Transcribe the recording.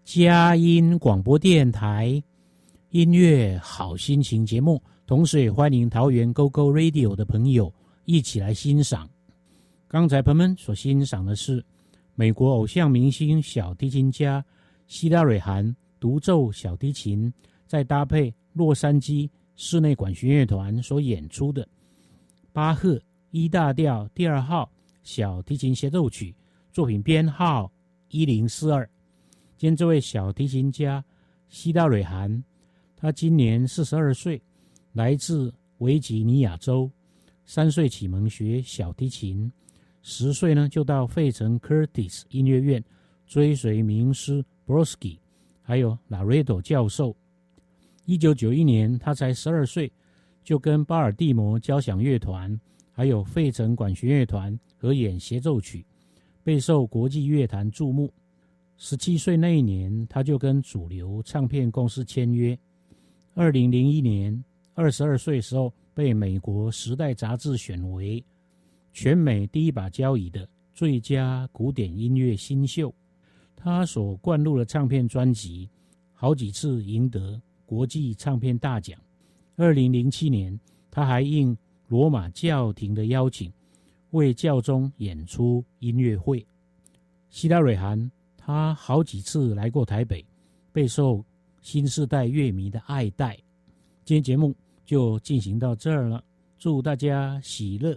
佳音广播电台音乐好心情节目，同时也欢迎桃园 GoGo Radio 的朋友一起来欣赏。刚才朋友们所欣赏的是美国偶像明星小提琴家希拉蕊涵独奏小提琴，再搭配洛杉矶室内管弦乐团所演出的巴赫 E 大调第2号小提琴协奏曲，作品编号1042。今天这位小提琴家希拉蕊涵，他今年42岁，来自维吉尼亚州，3岁启蒙学小提琴，10岁呢就到费城 Curtis 音乐院追随名师 Brodsky 还有 Laredo 教授。1991年他才12岁，就跟巴尔的摩交响乐团还有费城管弦乐团合演协奏曲，备受国际乐坛注目。17岁那一年，他就跟主流唱片公司签约。2001年22岁时候，被美国时代杂志选为全美第一把交椅的最佳古典音乐新秀。他所灌录的唱片专辑好几次赢得国际唱片大奖。2007年，他还应罗马教廷的邀请，为教宗演出音乐会。希拉蕊涵他好几次来过台北，备受新世代乐迷的爱戴。今天节目就进行到这儿了，祝大家喜乐